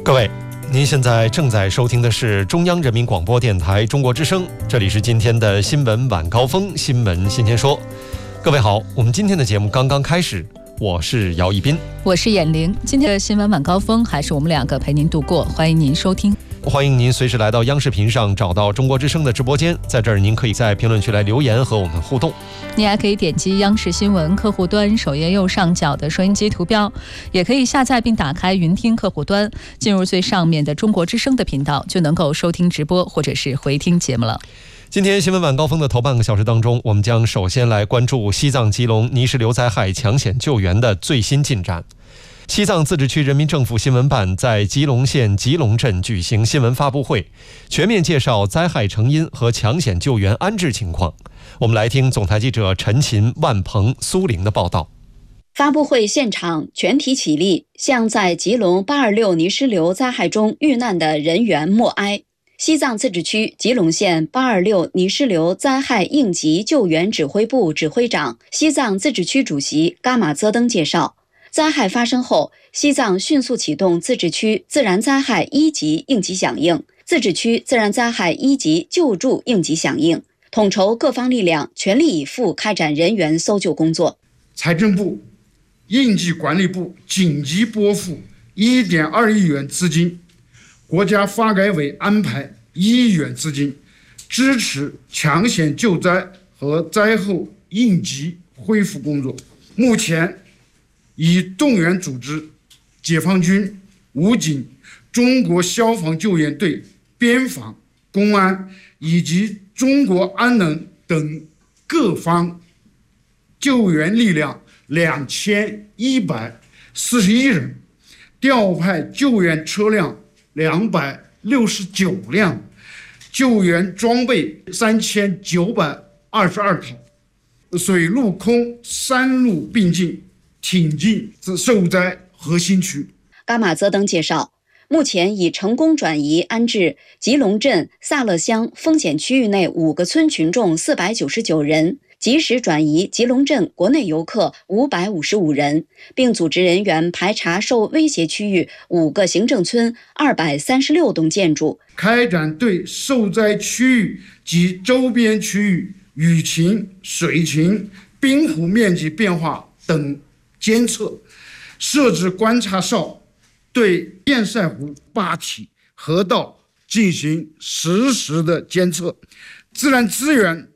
各位，您现在正在收听的是中央人民广播电台中国之声，这里是今天的新闻晚高峰，新闻新鲜说。各位好，我们今天的节目刚刚开始，我是姚一斌， 我是闫玲。今天的新闻晚高峰还是我们两个陪您度过，欢迎您收听。 欢迎您随时来到央视频上找到中国之声的直播间，在这儿您可以在评论区来留言和我们互动。 你还可以点击央视新闻客户端首页右上角的收音机图标，也可以下载并打开云听客户端，进入最上面的中国之声的频道，就能够收听直播或者是回听节目了。 今天新闻晚高峰的头半个小时当中，我们将首先来关注西藏吉隆泥石流灾害抢险救援的最新进展。西藏自治区人民政府新闻办在吉隆县吉隆镇举行新闻发布会，全面介绍灾害成因和抢险救援安置情况。我们来听总台记者陈琴、万鹏、苏玲的报道。 发布会现场全体起立，向在吉隆826泥石流灾害中遇难的人员默哀。西藏自治区吉隆县826泥石流灾害应急救援指挥部指挥长、西藏自治区主席噶玛泽登介绍，灾害发生后，西藏迅速启动自治区自然灾害一级应急响应、自治区自然灾害一级救助应急响应，统筹各方力量，全力以赴开展人员搜救工作。 财政部、应急管理部紧急拨付1.2亿元资金，国家发改委安排1亿元资金，支持抢险救灾和灾后应急恢复工作。目前已动员组织解放军、武警、中国消防救援队、边防、公安以及中国安能等各方救援力量2141人，调派救援车辆269辆，救援装备3922套，水陆空3路并进，挺进受灾核心区。 噶玛泽登介绍，目前已成功转移安置吉隆镇萨勒乡风险区域内5个村群众499人，及时转移吉隆镇国内游客555人，并组织人员排查受威胁区域5个行政村236栋建筑， 开展对受灾区域及周边区域雨情、水情、冰湖面积变化等监测，设置观察哨，对堰塞湖坝体、河道进行实时的监测。自然资源